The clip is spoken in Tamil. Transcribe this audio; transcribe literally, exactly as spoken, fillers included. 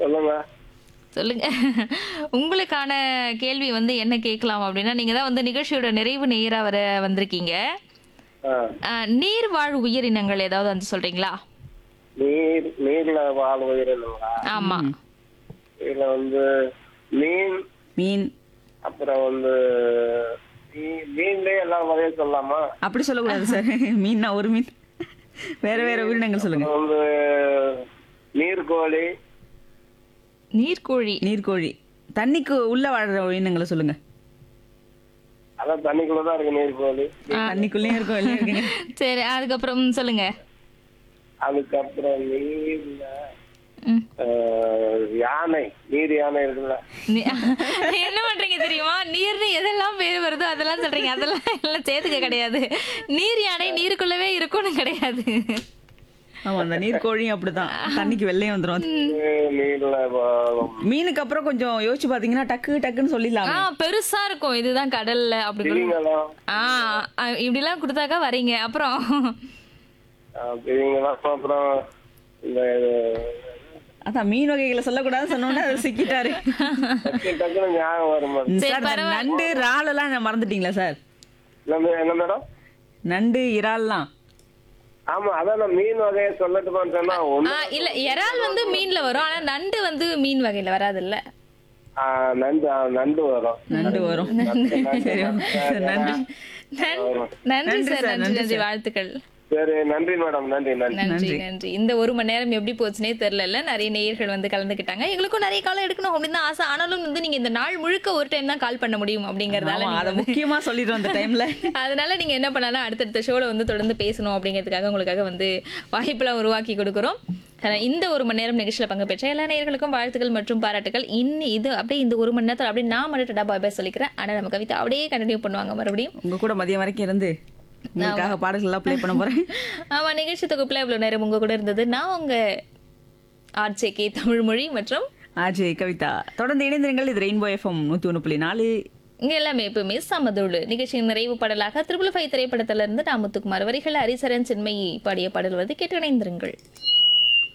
சொல்லுங்க. சொல்லுங்க. உங்களுக்கான கேள்வி வந்து என்ன கேட்கலாம் அப்படின்னா, நீங்க தான் வந்து நிகழ்ச்சியோட நிறைவு நேரா வர வந்திருக்கீங்க. ஆ, அ நீர் வாழ் உயிரினங்கள் ஏதாவது வந்து சொல்றீங்களா? நீர் நீர்ல வாழ் உயிரினங்களா? ஆமா. ம். இதுல வந்து மீன், மீன் அப்புறம் வந்து மீ- மீன்லயே எல்லா வகையும் சொல்லலாமா? அப்படி சொல்லக்கூடாது சார். மீன்னா ஒரு மீன். வேற வேற உயிரினங்கள் சொல்லுங்க. அப்புறம் வந்து நீர்க்கோழி, நீர்க்கோழி. நீர்க்கோழி. தண்ணிக்கு உள்ள வாழ்ற உயிரினங்களை சொல்லுங்க. அதான் தண்ணிக்குள்ளதான் இருக்கு நீர்க்கோழி. தண்ணிக்குள்ளேயும் இருக்கும் வெளியே இருக்குங்க. சரி, அதுக்கப்புறம் சொல்லுங்க. அதுக்கப்புறம் நீர்ல ம். ஆ, யானை, நீர் யானை இருக்குல்ல? நீ- என்ன பண்றீங்க தெரியுமா? நீர்னு எதெல்லாம் பேர் வருதோ அதெல்லாம் சொல்றீங்க. அதெல்லாம் எல்லாம் சேர்த்துக்க கிடையாது. நீர் யானை நீருக்குள்ளவே இருக்கும்னு கிடையாது. ஆமா, அந்த நீர்க்கோழியும் அப்படிதான். தண்ணிக்கு வெள்ளையும் வந்துரும். நீர்ல வாழும் மீனுக்கு அப்புறம் கொஞ்சம் யோசிச்சு பாத்தீங்கன்னா டக்கு டக்குன்னு ஆ, சொல்லிடலாம். பெருசா இருக்கும். இதுதான் கடல்ல அப்படி கூட- திமிங்கலம், ஆ, ஆ, இப்படிலாம் கொடுத்தாக்கா வரீங்க. அப்புறம் ஆ, திமிங்கலம், அப்புறம் இந்த அதான் மீன் வகைகளை சொல்லக்கூடாதுன்னு சொன்னோன்னே அதை சிக்கிட்டாரு. டக்கு டக்குன்னு ஞாபகம் வரும் பாரு. சரி, சார், இந்த பரவாயில்ல. நண்டு இறால் எல்லாம் மறந்துட்டீங்களா சார்? என்ன மே- என்ன மேடம்? நண்டு இறால்லாம் ஆமா, அதான் நான் மீன் வகையை சொல்லட்டுமான்னு சொன்னா ஆ, ஒண்ணு. இல்ல, இறால் வந்து மீன்ல வரும். ஆனா நண்டு வந்து மீன் வகையில வராதுல்ல. ஆ, நண்டு ஆ, நண்டு வரும். நண்டு வரும். சரி, நண்டு நன்- நன்றி நன்றி சார், சார், நன்றி நன்றி நன்றி, சார். வாழ்த்துக்கள். சரி, நன்றி மேடம், நன்றி நன்றி. நன்றி நன்றி. நன்றி. இந்த ஒரு மணி நேரம் எப்படி போச்சுனே தெரியல. நிறைய நேயர்கள் வந்து கலந்துக்கிட்டாங்க. எங்களுக்கும் நிறைய காலம் எடுக்கணும் அப்படின்னு தான் ஆசை. ஆனாலும் வந்து நீங்க இந்த நாள் முழுக்க ஒரு டைம் தான் கால் பண்ண முடியும் அப்படிங்கறதால ஆமா, நீங்க அதை வந்து- முக்கியமா சொல்லிடுறோம் அந்த டைம்ல. அதனால நீங்க என்ன பண்ணலாம், அடுத்தடுத்த ஷோல வந்து தொடர்ந்து பேசணும் அப்படிங்கிறதுக்காக உங்களுக்காக வந்து வாய்ப்பெல்லாம் உருவாக்கி கொடுக்குறோம். அஹ் இந்த ஒரு மணி நேரம் நிகழ்ச்சியில பங்கு பெற்ற எல்லா நேயர்களுக்கும் வாழ்த்துக்கள் மற்றும் பாராட்டுகள். இன்னி இது அப்படியே இந்த ஒரு மணி நேரத்தில் அப்படியே நான் மட்டும் டடா பாய் பாய் சொல்லிக்கிறேன். ஆனா நம்ம கவிதா அப்படியே கண்டினியூ பண்ணுவாங்க மறுபடியும். உங்க கூட மதியம் வரைக்கும் இருந்து உங்களுக்காக பாடல்கள் எல்லாம் ப்ளே பண்ண போறேன். ஆமா, நிகழ்ச்சி தொகுப்புல இவ்வளவு நேரம் உங்க கூட இருந்தது நான் உங்க ஆர்ஜே கே தமிழ் மொழி மற்றும் ஆஜே கவிதா. தொடர்ந்து இணைந்திருங்கள். இது ரெயின்போ எஃப்எம் நூத்தி ஒண்ணு புள்ளி நாலு. இங்க எல்லாமே எப்பவுமே சமதோடு. நிகழ்ச்சியின் நிறைவு பாடலாக திருப்புல ஃபை திரைப்படத்திலிருந்து நான் முத்துக்குமார் வரிகள் ஹரிசரன் சின்மயி பாடிய பாடல் வந்து கேட்டு இணைந்திருங்கள்.